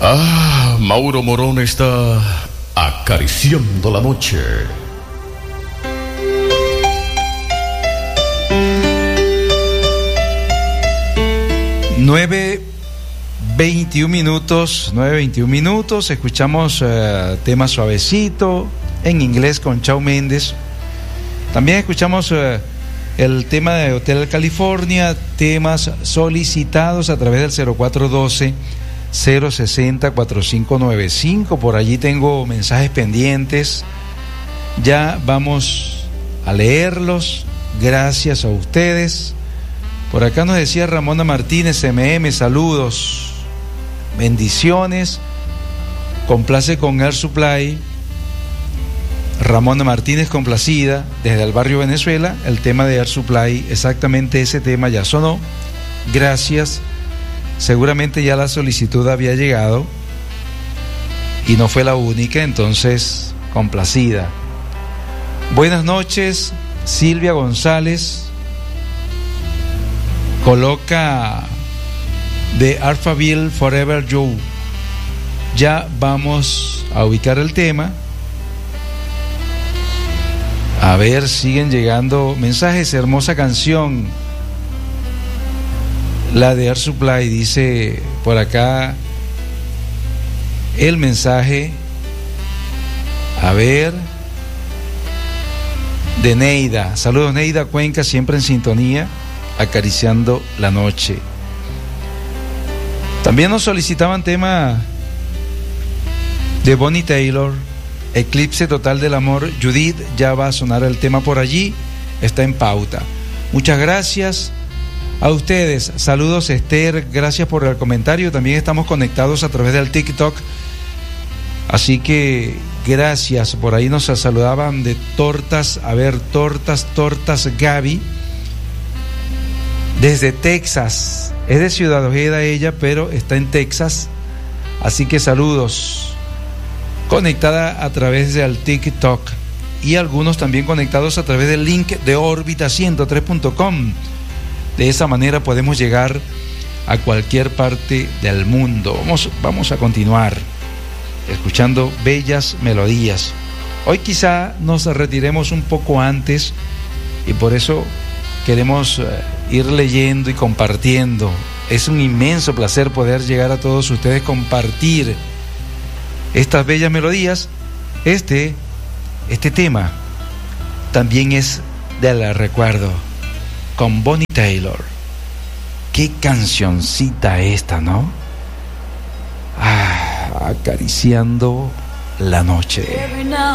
Mauro Morón está acariciando la noche. Nueve 21 minutos, escuchamos tema suavecito en inglés con Shawn Mendes. También escuchamos el tema de Hotel California, temas solicitados a través del 0412-060-4595. Por allí tengo mensajes pendientes, ya vamos a leerlos, gracias a ustedes. Por acá nos decía Ramona Martínez, saludos, bendiciones, complace con Air Supply. Ramona Martínez complacida desde el barrio Venezuela, el tema de Air Supply, exactamente ese tema ya sonó, gracias, seguramente ya la solicitud había llegado y no fue la única, entonces complacida. Buenas noches, Silvia González. Coloca de Alphaville Forever You. Ya vamos a ubicar el tema. A ver, siguen llegando mensajes. Hermosa canción, la de Air Supply, dice por acá el mensaje. A ver, de Neida. Saludos, Neida Cuenca, siempre en sintonía, acariciando la noche. También nos solicitaban tema de Bonnie Taylor, Eclipse Total del Amor. Judith, ya va a sonar el tema por allí, está en pauta. Muchas gracias a ustedes. Saludos, Esther, gracias por el comentario. También estamos conectados a través del TikTok, así que gracias. Por ahí nos saludaban de tortas, a ver, tortas Gaby, desde Texas. Es de Ciudad Ojeda ella, pero está en Texas, así que saludos. Conectada a través del TikTok y algunos también conectados a través del link de orbita103.com. De esa manera podemos llegar a cualquier parte del mundo. Vamos a continuar escuchando bellas melodías. Hoy quizá nos retiremos un poco antes y por eso queremos ir leyendo y compartiendo. Es un inmenso placer poder llegar a todos ustedes, compartir estas bellas melodías. Este tema también es del recuerdo, con Bonnie Taylor. Qué cancioncita esta, ¿no? Acariciando la noche.